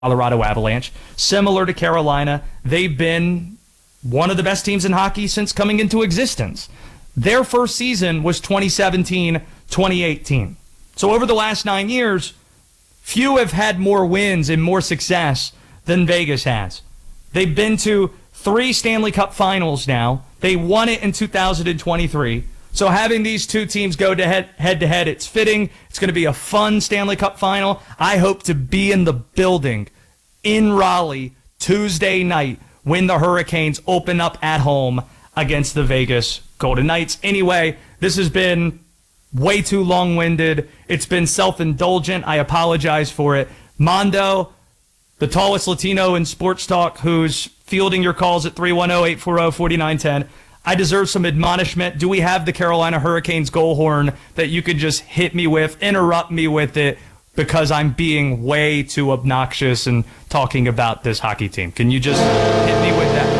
Colorado Avalanche. Similar to Carolina, they've been one of the best teams in hockey since coming into existence. Their first season was 2017-2018. So over the last 9 years, few have had more wins and more success than Vegas has. They've been to 3 Stanley Cup finals now. They won it in 2023. So having these two teams go to head-to-head, it's fitting. It's going to be a fun Stanley Cup final. I hope to be in the building in Raleigh Tuesday night when the Hurricanes open up at home against the Vegas Golden Knights. Anyway, this has been way too long-winded. It's been self-indulgent. I apologize for it. Mondo, the tallest Latino in sports talk, who's fielding your calls at 310-840-4910. I deserve some admonishment. Do we have the Carolina Hurricanes goal horn that you could just hit me with, interrupt me with it, because I'm being way too obnoxious and talking about this hockey team? Can you just hit me with that?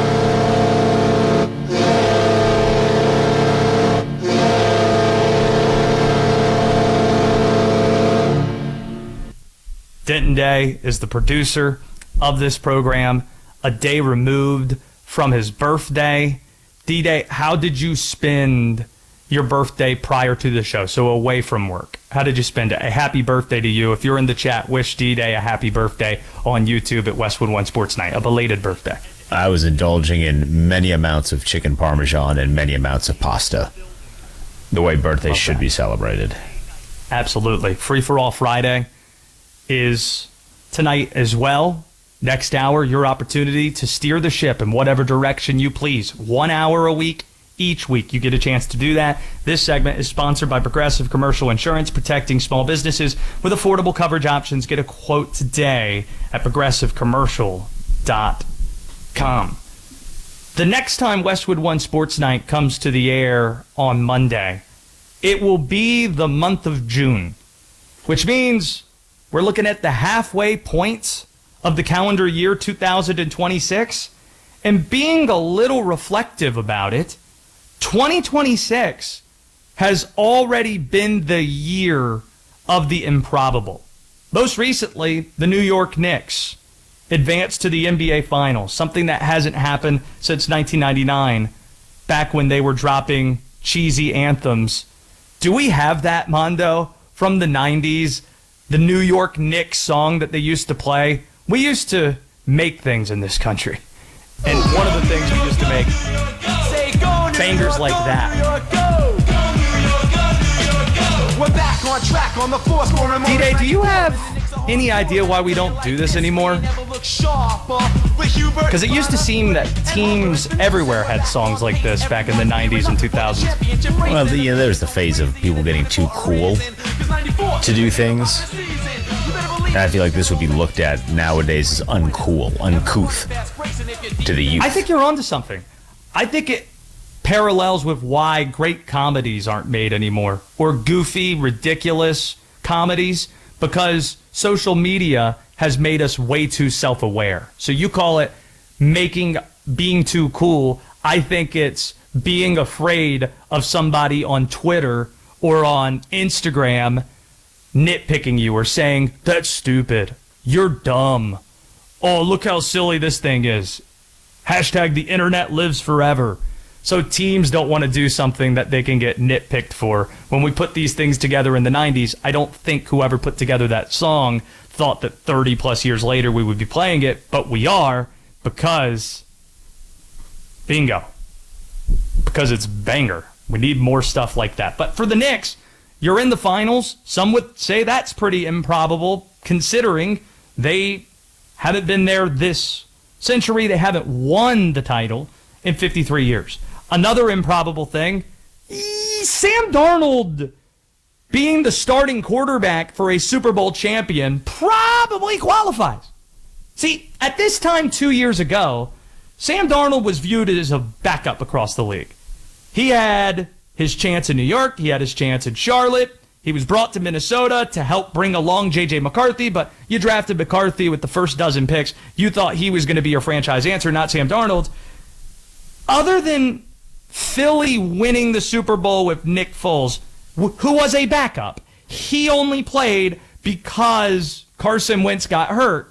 Yeah. Denton Day is the producer of this program, a day removed from his birthday. D-Day, how did you spend your birthday prior to the show, so away from work? How did you spend it? A happy birthday to you. If you're in the chat, wish D-Day a happy birthday on YouTube at Westwood One Sports Night, a belated birthday. I was indulging in many amounts of chicken parmesan and many amounts of pasta, the way birthdays should be celebrated. Absolutely. Free for All Friday is tonight as well. Next hour, your opportunity to steer the ship in whatever direction you please. 1 hour a week, each week. You get a chance to do that. This segment is sponsored by Progressive Commercial Insurance, protecting small businesses with affordable coverage options. Get a quote today at progressivecommercial.com. The next time Westwood One Sports Night comes to the air on Monday, it will be the month of June, which means we're looking at the halfway point of the calendar year 2026, and being a little reflective about it, 2026 has already been the year of the improbable. Most recently, the New York Knicks advanced to the NBA Finals, something that hasn't happened since 1999, back when they were dropping cheesy anthems. Do we have that, Mondo, from the 90s? The New York Knicks song that they used to play? We used to make things in this country. And one of the things we used to make, bangers like that. D-Day, do you have any idea why we don't do this anymore? Because it used to seem that teams everywhere had songs like this back in the 90s and 2000s. Well, there's the phase of people getting too cool to do things. And I feel like this would be looked at nowadays as uncool, uncouth to the youth. I think you're onto something. I think it parallels with why great comedies aren't made anymore, or goofy, ridiculous comedies, because social media has made us way too self-aware. So you call it being too cool. I think it's being afraid of somebody on Twitter or on Instagram nitpicking you or saying, that's stupid, you're dumb, oh, look how silly this thing is, hashtag the internet lives forever. So teams don't want to do something that they can get nitpicked for. When we put these things together in the 90s, I don't think whoever put together that song thought that 30 plus years later we would be playing it, but we are, because bingo, because it's banger. We need more stuff like that. But for the Knicks, you're in the finals. Some would say that's pretty improbable, considering they haven't been there this century. They haven't won the title in 53 years. Another improbable thing, Sam Darnold being the starting quarterback for a Super Bowl champion probably qualifies. See, at this time 2 years ago, Sam Darnold was viewed as a backup across the league. He had his chance in New York. He had his chance in Charlotte. He was brought to Minnesota to help bring along J.J. McCarthy, but you drafted McCarthy with the first dozen picks. You thought he was going to be your franchise answer, not Sam Darnold. Other than Philly winning the Super Bowl with Nick Foles, who was a backup, he only played because Carson Wentz got hurt.